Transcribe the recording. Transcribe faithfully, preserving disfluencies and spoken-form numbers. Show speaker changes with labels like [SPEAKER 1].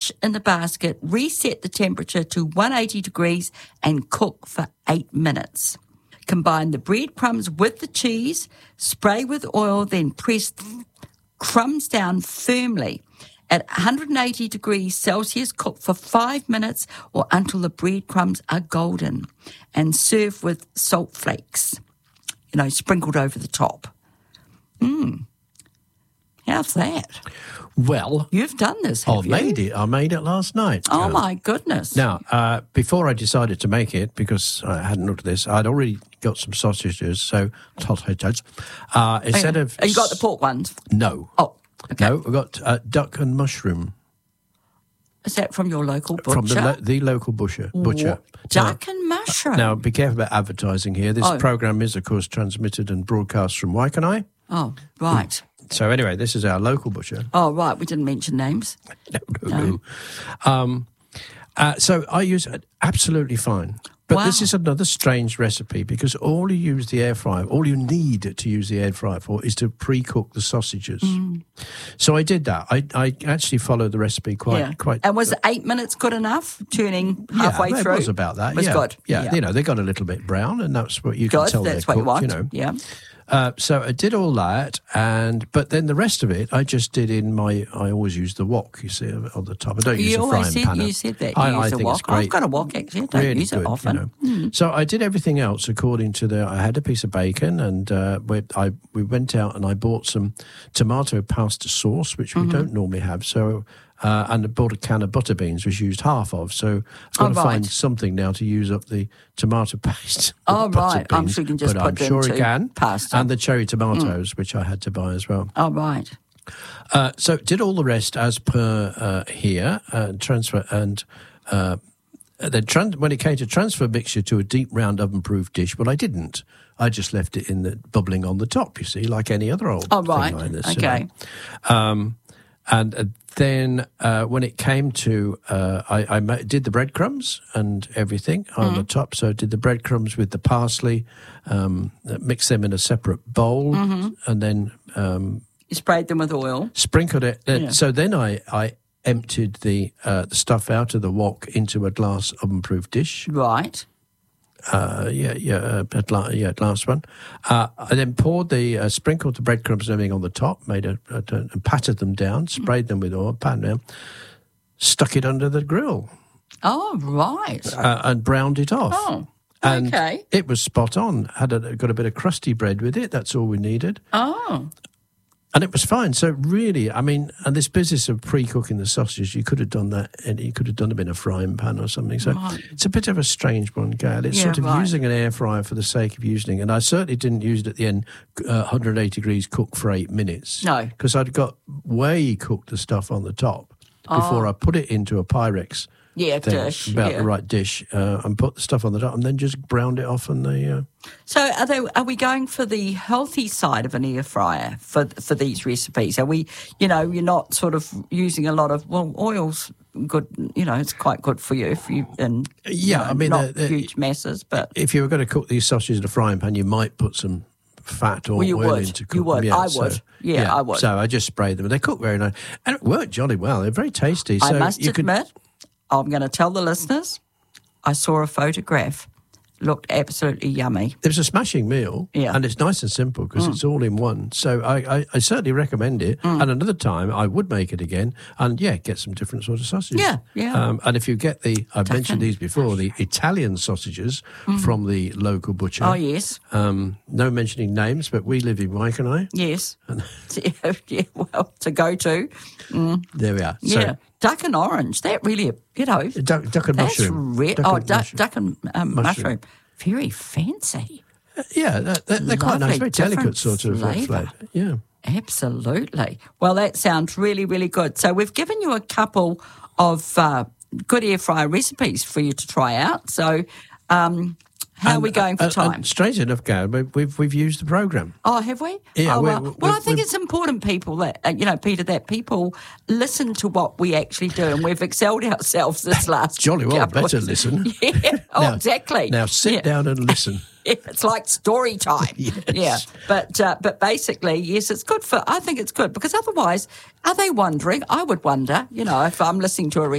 [SPEAKER 1] dish in the basket, reset the temperature to one hundred eighty degrees and cook for eight minutes. Combine the breadcrumbs with the cheese, spray with oil, then press crumbs down firmly. At one hundred eighty degrees Celsius, cook for five minutes or until the breadcrumbs are golden, and serve with salt flakes, you know, sprinkled over the top. Mmm. How's that?
[SPEAKER 2] Well,
[SPEAKER 1] you've done this, have
[SPEAKER 2] I
[SPEAKER 1] you?
[SPEAKER 2] made it. I made it last night.
[SPEAKER 1] Oh,
[SPEAKER 2] uh,
[SPEAKER 1] my goodness.
[SPEAKER 2] Now, uh, before I decided to make it, because I hadn't looked at this, I'd already got some sausages, so sausages. Uh, instead
[SPEAKER 1] oh,
[SPEAKER 2] of...
[SPEAKER 1] You got the pork ones?
[SPEAKER 2] No.
[SPEAKER 1] Oh, okay.
[SPEAKER 2] No, we got uh, duck and mushroom.
[SPEAKER 1] Is that from your local butcher?
[SPEAKER 2] From the, lo- the local butcher. butcher.
[SPEAKER 1] Duck
[SPEAKER 2] now,
[SPEAKER 1] and mushroom?
[SPEAKER 2] Now, be careful about advertising here. This
[SPEAKER 1] oh.
[SPEAKER 2] programme is, of course, transmitted and broadcast from Waikanae.
[SPEAKER 1] Oh, right.
[SPEAKER 2] So anyway, this is our local butcher.
[SPEAKER 1] Oh, right. We didn't mention names.
[SPEAKER 2] No, no, no. no. Um, uh, so I use it absolutely fine. But
[SPEAKER 1] wow.
[SPEAKER 2] this is another strange recipe because all you use the air fryer, all you need to use the air fryer for is to pre-cook the sausages. Mm. So I did that. I, I actually followed the recipe quite...
[SPEAKER 1] Yeah.
[SPEAKER 2] quite.
[SPEAKER 1] And was eight minutes good enough, turning halfway
[SPEAKER 2] yeah,
[SPEAKER 1] through?
[SPEAKER 2] it was about that,
[SPEAKER 1] It was
[SPEAKER 2] yeah.
[SPEAKER 1] good.
[SPEAKER 2] Yeah.
[SPEAKER 1] yeah,
[SPEAKER 2] you know, they got a little bit brown and that's what you
[SPEAKER 1] good.
[SPEAKER 2] can tell
[SPEAKER 1] That's
[SPEAKER 2] they're
[SPEAKER 1] what
[SPEAKER 2] cooked,
[SPEAKER 1] you want,
[SPEAKER 2] you know.
[SPEAKER 1] yeah.
[SPEAKER 2] Uh, so I did all that, and but then the rest of it I just did in my. I always use the wok. You see on the top. I don't
[SPEAKER 1] you
[SPEAKER 2] use a frying
[SPEAKER 1] always said,
[SPEAKER 2] pan.
[SPEAKER 1] You said that. You
[SPEAKER 2] I,
[SPEAKER 1] use
[SPEAKER 2] I
[SPEAKER 1] a
[SPEAKER 2] think
[SPEAKER 1] wok.
[SPEAKER 2] it's great.
[SPEAKER 1] I've got a wok actually. I don't
[SPEAKER 2] really
[SPEAKER 1] use it
[SPEAKER 2] good,
[SPEAKER 1] often.
[SPEAKER 2] You know.
[SPEAKER 1] mm.
[SPEAKER 2] So I did everything else according to the. I had a piece of bacon, and uh, we, I we went out and I bought some tomato pasta sauce, which we mm-hmm. don't normally have. So. Uh, and I bought a can of butter beans, which used half of. So I've got
[SPEAKER 1] oh,
[SPEAKER 2] to
[SPEAKER 1] right.
[SPEAKER 2] find something now to use up the tomato paste.
[SPEAKER 1] Oh, right.
[SPEAKER 2] Beans,
[SPEAKER 1] I'm sure you can just
[SPEAKER 2] but
[SPEAKER 1] put
[SPEAKER 2] I'm
[SPEAKER 1] them
[SPEAKER 2] sure
[SPEAKER 1] to
[SPEAKER 2] you can.
[SPEAKER 1] pasta.
[SPEAKER 2] And the cherry tomatoes, mm. which I had to buy as well.
[SPEAKER 1] Oh, right.
[SPEAKER 2] Uh, so did all the rest as per uh, here, uh, transfer and... Uh, then trans- when it came to transfer mixture to a deep round oven-proof dish, well, I didn't. I just left it in the bubbling on the top, you see, like any other old
[SPEAKER 1] oh,
[SPEAKER 2] thing
[SPEAKER 1] right.
[SPEAKER 2] like this.
[SPEAKER 1] Okay.
[SPEAKER 2] You know? um, and uh, then uh, when it came to, uh, I, I ma- did the breadcrumbs and everything on mm. the top. So I did the breadcrumbs with the parsley, um, mixed them in a separate bowl, mm-hmm. and then... Um,
[SPEAKER 1] you sprayed them with oil.
[SPEAKER 2] Sprinkled it. Uh,
[SPEAKER 1] yeah.
[SPEAKER 2] So then I... I emptied the uh, the stuff out of the wok into a glass oven-proof dish.
[SPEAKER 1] Right.
[SPEAKER 2] Uh, yeah, yeah, uh, at la- yeah, last one. Uh, I then poured the, uh, sprinkled the breadcrumbs and everything on the top, made a, a, a patted them down, sprayed them with oil, patted them down, stuck it under the grill.
[SPEAKER 1] Oh, right.
[SPEAKER 2] Uh, and browned it off.
[SPEAKER 1] Oh,
[SPEAKER 2] and
[SPEAKER 1] okay.
[SPEAKER 2] It was spot on. Had a, got a bit of crusty bread with it. That's all we needed.
[SPEAKER 1] Oh.
[SPEAKER 2] And it was fine. So really, I mean, and this business of pre-cooking the sausages, you could have done that, and you could have done them in a frying pan or something. So
[SPEAKER 1] right.
[SPEAKER 2] it's a bit of a strange one, Gail. It's
[SPEAKER 1] yeah,
[SPEAKER 2] sort of
[SPEAKER 1] right.
[SPEAKER 2] using an air fryer for the sake of using it. And I certainly didn't use it at the end, uh, one hundred eighty degrees cook for eight minutes.
[SPEAKER 1] No.
[SPEAKER 2] Because I'd got way cooked the stuff on the top before
[SPEAKER 1] oh.
[SPEAKER 2] I put it into a Pyrex.
[SPEAKER 1] Yeah,
[SPEAKER 2] thing,
[SPEAKER 1] dish.
[SPEAKER 2] About
[SPEAKER 1] yeah.
[SPEAKER 2] the right dish, uh, and put the stuff on the top, and then just browned it off on the... Uh,
[SPEAKER 1] So are they? Are we going for the healthy side of an air fryer for for these recipes? Are we, you know, you're not sort of using a lot of, well, oil's good, you know, it's quite good for you if you, and
[SPEAKER 2] yeah,
[SPEAKER 1] you know,
[SPEAKER 2] I mean,
[SPEAKER 1] not
[SPEAKER 2] uh, uh,
[SPEAKER 1] huge masses, but...
[SPEAKER 2] If you were going to cook these sausages in a frying pan, you might put some fat or
[SPEAKER 1] well, you
[SPEAKER 2] oil
[SPEAKER 1] would.
[SPEAKER 2] in to cook
[SPEAKER 1] You would.
[SPEAKER 2] them. Yeah,
[SPEAKER 1] I
[SPEAKER 2] so,
[SPEAKER 1] would. Yeah,
[SPEAKER 2] yeah,
[SPEAKER 1] I would.
[SPEAKER 2] So I just sprayed them, and they cook very nice. And it worked jolly well. They're very tasty.
[SPEAKER 1] I
[SPEAKER 2] so
[SPEAKER 1] must
[SPEAKER 2] you
[SPEAKER 1] admit,
[SPEAKER 2] could...
[SPEAKER 1] I'm going to tell the listeners, I saw a photograph. Looked absolutely yummy.
[SPEAKER 2] It was a smashing meal,
[SPEAKER 1] yeah.
[SPEAKER 2] and it's nice and simple because mm. it's all in one. So I, I, I certainly recommend it. Mm. And another time, I would make it again, and yeah, get some different sort of sausages.
[SPEAKER 1] Yeah, yeah.
[SPEAKER 2] Um, and if you get the, I've
[SPEAKER 1] Duck
[SPEAKER 2] mentioned these before, the Italian sausages mm. from the local butcher.
[SPEAKER 1] Oh yes.
[SPEAKER 2] Um, no mentioning names, but we live in Waikanae.
[SPEAKER 1] Yes. yeah, yeah, well, to go to. Mm.
[SPEAKER 2] There we are.
[SPEAKER 1] Yeah.
[SPEAKER 2] So,
[SPEAKER 1] duck and orange. That really, you know.
[SPEAKER 2] Duck, duck and
[SPEAKER 1] that's
[SPEAKER 2] mushroom.
[SPEAKER 1] Re-
[SPEAKER 2] duck
[SPEAKER 1] oh,
[SPEAKER 2] and
[SPEAKER 1] duck,
[SPEAKER 2] mushroom.
[SPEAKER 1] duck and um, mushroom. mushroom. Very fancy.
[SPEAKER 2] Uh, yeah, they're, they're, they're quite nice. Very delicate sort of
[SPEAKER 1] flavour.
[SPEAKER 2] flavour. Yeah.
[SPEAKER 1] Absolutely. Well, that sounds really, really good. So we've given you a couple of uh, good air fryer recipes for you to try out. So um, how
[SPEAKER 2] and,
[SPEAKER 1] are we going for
[SPEAKER 2] uh,
[SPEAKER 1] time?
[SPEAKER 2] And strange enough, Gail, we've we've used the program.
[SPEAKER 1] Oh, have we?
[SPEAKER 2] Yeah.
[SPEAKER 1] Oh,
[SPEAKER 2] we,
[SPEAKER 1] well,
[SPEAKER 2] we,
[SPEAKER 1] well, I think
[SPEAKER 2] we,
[SPEAKER 1] it's important, people, that uh, you know, Peter, that people listen to what we actually do, and we've excelled ourselves this last.
[SPEAKER 2] Jolly well, better
[SPEAKER 1] of...
[SPEAKER 2] listen.
[SPEAKER 1] Yeah. Oh,
[SPEAKER 2] now,
[SPEAKER 1] exactly.
[SPEAKER 2] Now sit
[SPEAKER 1] yeah.
[SPEAKER 2] down and listen.
[SPEAKER 1] It's like story time.
[SPEAKER 2] Yes.
[SPEAKER 1] Yeah. But uh, but basically, yes, it's good for, I think it's good because otherwise, are they wondering? I would wonder, you know, if I'm listening to a